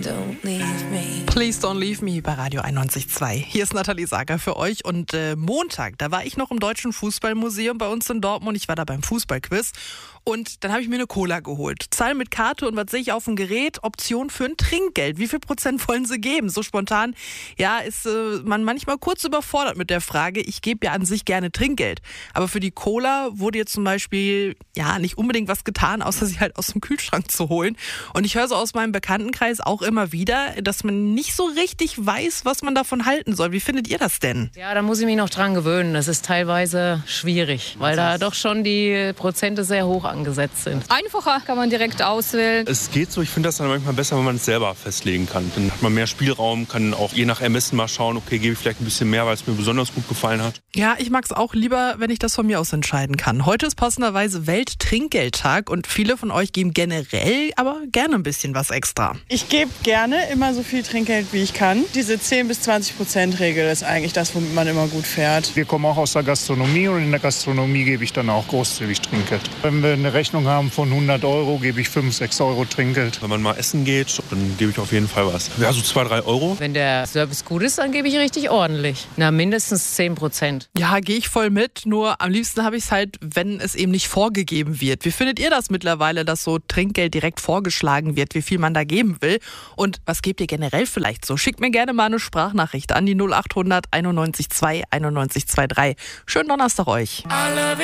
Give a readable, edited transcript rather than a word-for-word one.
don't leave me. Please Don't Leave Me bei Radio 91.2. Hier ist Nathalie Sager für euch und Montag, da war ich noch im Deutschen Fußballmuseum bei uns in Dortmund. Ich war da beim Fußballquiz und dann habe ich mir eine Cola geholt. Zahl mit Karte und was sehe ich auf dem Gerät? Option für ein Trinkgeld. Wie viel Prozent wollen sie geben? So spontan, ja, ist man manchmal kurz überfordert mit der Frage. Ich gebe ja an sich gerne Trinkgeld. Aber für die Cola wurde jetzt zum Beispiel, ja, nicht unbedingt was getan, außer sie halt aus dem Kühlschrank zu holen. Und ich höre so aus meinem Bekanntenkreis auch immer wieder, dass man nicht so richtig weiß, was man davon halten soll. Wie findet ihr das denn? Ja, da muss ich mich noch dran gewöhnen. Das ist teilweise schwierig, weil da doch schon die Prozente sehr hoch angesetzt sind. Einfacher, kann man direkt auswählen. Es geht so, ich finde das dann manchmal besser, wenn man es selber festlegen kann. Dann hat man mehr Spielraum, kann auch je nach Ermessen mal schauen, okay, gebe ich vielleicht ein bisschen mehr, weil es mir besonders gut gefallen hat. Ja, ich mag es auch lieber, wenn ich das von mir aus entscheiden kann. Heute ist passenderweise Welttrinkgeldtag und viele von euch geben generell aber gerne ein bisschen was extra. Ich gebe gerne immer so viel Trinkgeld, wie ich kann. Diese 10-20%-Regel ist eigentlich das, womit man immer gut fährt. Wir kommen auch aus der Gastronomie und in der Gastronomie gebe ich dann auch großzügig Trinkgeld. Wenn wir eine Rechnung haben von 100 Euro, gebe ich 5-6 Euro Trinkgeld. Wenn man mal essen geht, dann gebe ich auf jeden Fall was. Ja, so 2-3 Euro. Wenn der Service gut ist, dann gebe ich richtig ordentlich. Na, mindestens 10%. Ja, gehe ich voll mit, nur am liebsten habe ich es halt, wenn es eben nicht vorgegeben wird. Wie findet ihr das mittlerweile, dass so Trinkgeld direkt vorgeschlagen wird, wie viel man da geben will? Und was gebt ihr generell vielleicht so? Schickt mir gerne mal eine Sprachnachricht an die 0800 91 2 91 23. Schönen Donnerstag euch.